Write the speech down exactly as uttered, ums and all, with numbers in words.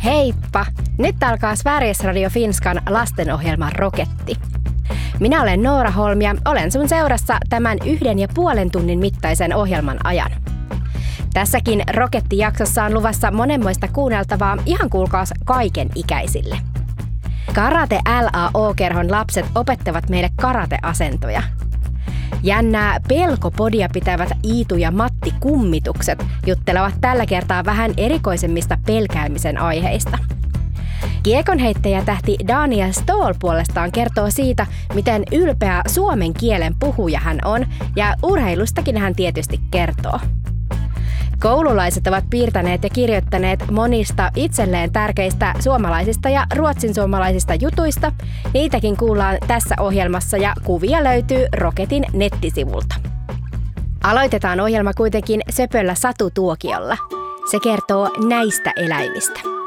Heippa! Nyt alkaa Sveriges Radio Finskan lastenohjelma Roketti. Minä olen Noora Holm ja olen sun seurassa tämän yhden ja puolen tunnin mittaisen ohjelman ajan. Tässäkin Roketti-jaksossa on luvassa monenmoista kuunneltavaa ihan kuulkaas kaiken ikäisille. Karate L A O-kerhon lapset opettavat meille karateasentoja. Jännää pelkopodia pitävät Iitu ja Matti Kummitukset juttelevat tällä kertaa vähän erikoisemmista pelkäämisen aiheista. Kiekonheittäjätähti Daniel Ståhl puolestaan kertoo siitä, miten ylpeä suomen kielen puhuja hän on, ja urheilustakin hän tietysti kertoo. Koululaiset ovat piirtäneet ja kirjoittaneet monista itselleen tärkeistä suomalaisista ja ruotsinsuomalaisista jutuista. Niitäkin kuullaan tässä ohjelmassa ja kuvia löytyy Roketin nettisivulta. Aloitetaan ohjelma kuitenkin söpöllä Satu Tuokiolla. Se kertoo näistä eläimistä.